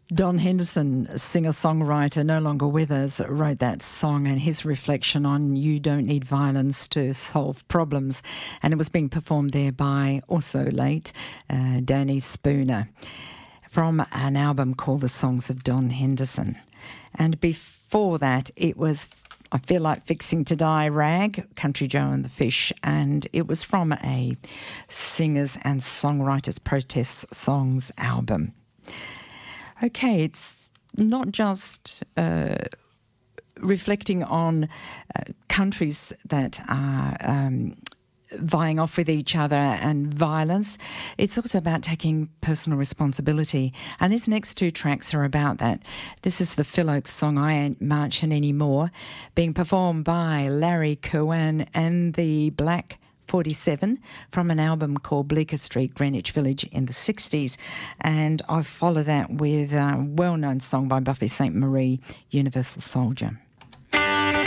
Don Henderson, singer-songwriter, no longer with us, wrote that song, and his reflection on you don't need violence to solve problems. And it was being performed there by, also late, Danny Spooner, from an album called The Songs of Don Henderson. And before that, it was I Feel Like Fixing to Die, Rag, Country Joe and the Fish, and it was from a Singers and Songwriters Protest Songs album. Okay, it's not just reflecting on countries that are vying off with each other and violence. It's also about taking personal responsibility. And these next two tracks are about that. This is the Phil Ochs song, I Ain't Marching Anymore, being performed by Larry Cowan and the Black 47 from an album called Bleecker Street, Greenwich Village in the 60s. And I follow that with a well-known song by Buffy Sainte-Marie, Universal Soldier.